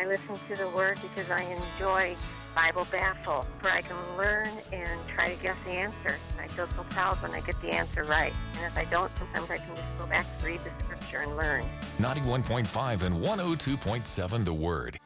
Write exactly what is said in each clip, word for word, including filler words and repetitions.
I listen to the Word because I enjoy Bible Baffle, where I can learn and try to guess the answer. I feel so proud when I get the answer right. And if I don't, sometimes I can just go back and read the Scripture and learn. ninety-one point five and one oh two point seven The Word.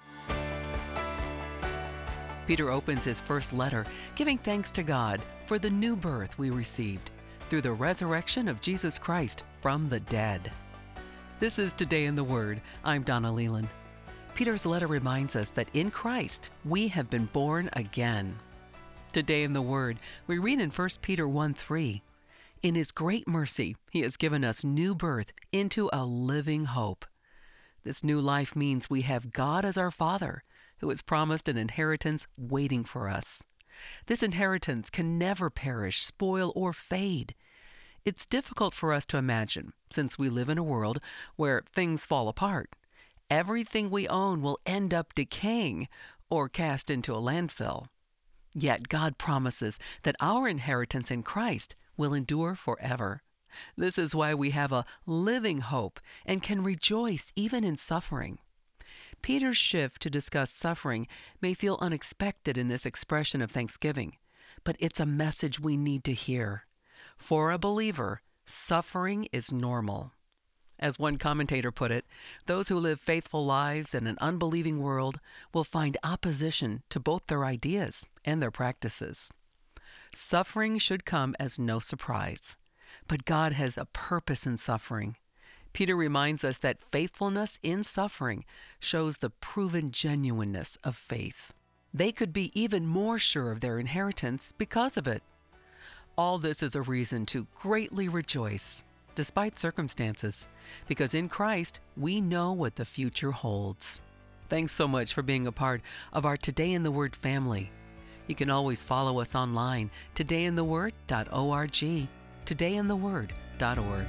Peter opens his first letter giving thanks to God for the new birth we received through the resurrection of Jesus Christ from the dead. This is Today in the Word. I'm Donna Leland. Peter's letter reminds us that in Christ we have been born again. Today in the Word, we read in First Peter one three, "In His great mercy, He has given us new birth into a living hope." This new life means we have God as our Father, who has promised an inheritance waiting for us. This inheritance can never perish, spoil, or fade. It's difficult for us to imagine, since we live in a world where things fall apart. Everything we own will end up decaying or cast into a landfill. Yet God promises that our inheritance in Christ will endure forever. This is why we have a living hope and can rejoice even in suffering. Peter's shift to discuss suffering may feel unexpected in this expression of thanksgiving, but it's a message we need to hear. For a believer, suffering is normal. As one commentator put it, those who live faithful lives in an unbelieving world will find opposition to both their ideas and their practices. Suffering should come as no surprise, but God has a purpose in suffering. Peter reminds us that faithfulness in suffering shows the proven genuineness of faith. They could be even more sure of their inheritance because of it. All this is a reason to greatly rejoice, despite circumstances, because in Christ we know what the future holds. Thanks so much for being a part of our Today in the Word family. You can always follow us online, today in the word dot org, today in the word dot org.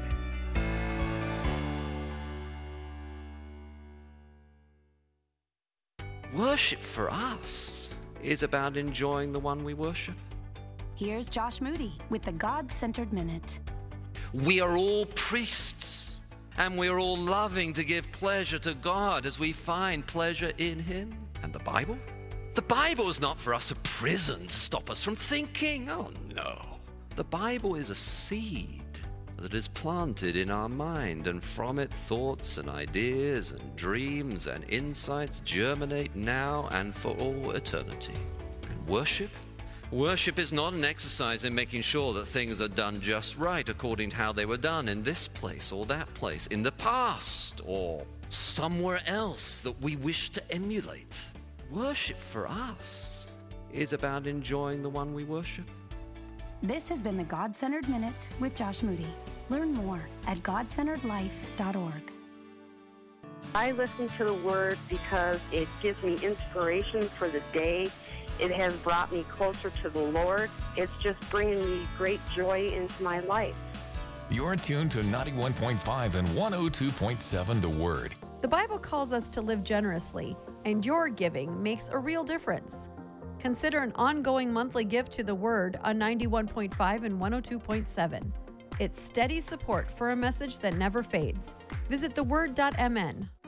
Worship for us is about enjoying the one we worship. Here's Josh Moody with the God-Centered Minute. We are all priests, and we are all loving to give pleasure to God as we find pleasure in Him. And the Bible? The Bible is not for us a prison to stop us from thinking. Oh no. The Bible is a seed that is planted in our mind, and from it thoughts and ideas and dreams and insights germinate now and for all eternity. And worship? Worship is not an exercise in making sure that things are done just right according to how they were done in this place or that place, in the past or somewhere else that we wish to emulate. Worship for us is about enjoying the one we worship. This has been the God-Centered Minute with Josh Moody. Learn more at god centered life dot org. I listen to the Word because it gives me inspiration for the day. It has brought me closer to the Lord. It's just bringing me great joy into my life. You're tuned to ninety-one point five and one oh two point seven The Word. The Bible calls us to live generously, and your giving makes a real difference. Consider an ongoing monthly gift to the Word on ninety-one point five and one oh two point seven. It's steady support for a message that never fades. Visit the word dot m n.